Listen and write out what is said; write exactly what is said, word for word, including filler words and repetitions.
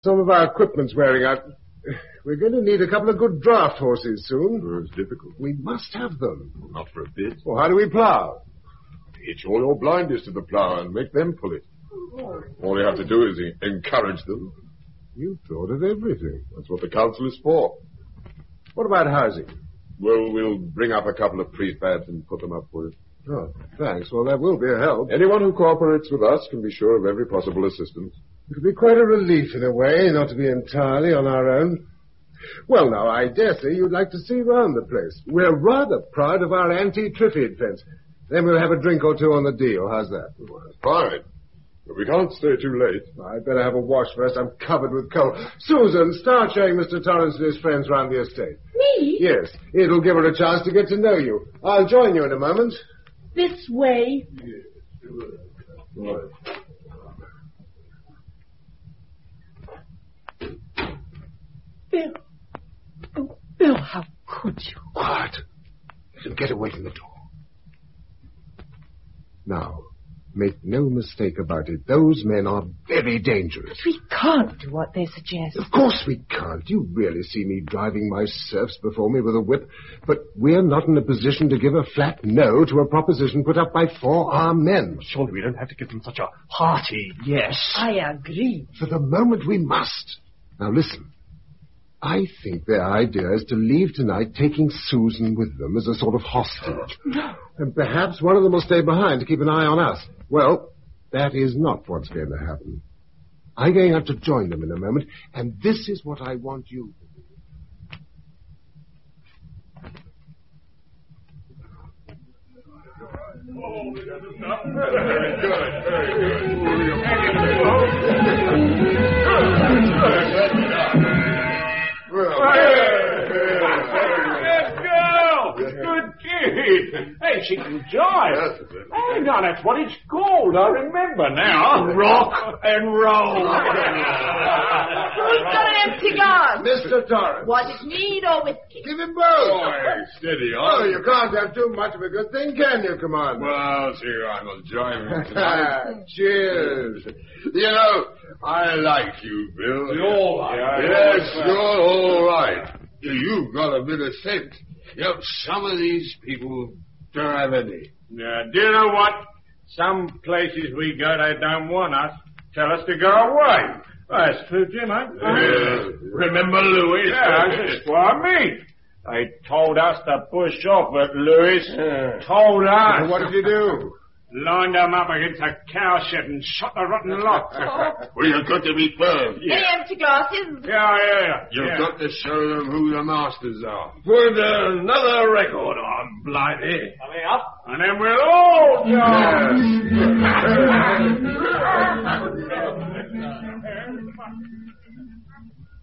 Some of our equipment's wearing out. We're going to need a couple of good draft horses soon. Oh, it's difficult. We must have them. Not for a bit. Well, how do we plow? Hitch all your blinders to the plow and make them pull it. All you have to do is encourage them. You thought of everything. That's what the council is for. What about housing? Well, we'll bring up a couple of prefabbs and put them up for it. Oh, thanks. Well, that will be a help. Anyone who cooperates with us can be sure of every possible assistance. It'll be quite a relief in a way, not to be entirely on our own. Well, now, I dare say you'd like to see round the place. We're rather proud of our anti-Triffid fence. Then we'll have a drink or two on the deal. How's that? Well, fine. But we can't stay too late. I'd better have a wash first. I'm covered with coal. Susan, start showing Mister Torrance and his friends round the estate. Me? Yes. It'll give her a chance to get to know you. I'll join you in a moment. This way. Yes. Right. Bill. Oh, Bill, how could you? Quiet. Let him get away from the door. Now, make no mistake about it. Those men are very dangerous. We can't do what they suggest. Of course we can't. You really see me driving my serfs before me with a whip. But we're not in a position to give a flat no to a proposition put up by four armed men. Surely we don't have to give them such a hearty yes. I agree. For the moment we must. Now listen. I think their idea is to leave tonight taking Susan with them as a sort of hostage. No. And perhaps one of them will stay behind to keep an eye on us. Well, that is not what's going to happen. I'm going out to join them in a moment, and this is what I want you to do. Oh, very good, very good. Good girl! Good kid! Hey, she can jive. Hang on, that's what it's called. I remember now. Rock and roll. Who's got an empty gun? Mister Torrance. Was it mead or whiskey? Give him both. Boy, steady Oh, on. you can't have too much of a good thing, can you, Commander? Well, see, I'm a driving tonight. Cheers. You know, I like you, Bill. You're all right. Yes, you're all right. You've got a bit of sense. You know, some of these people don't have any. Yeah, do you know what? Some places we go, they don't want us. Tell us to go away. That's true, Jim, eh? Yeah. Remember Louis? Yeah, that's what I mean. They told us to push off, but Louis told us. What did you do? Lined them up against a cowshed and shot the rotten lot. Well, you've got to be firm. Any empty glasses? Yeah, yeah, yeah. You've yeah. got to show them who the masters are. Put another record on, Blighty. Coming up. And then we'll all go.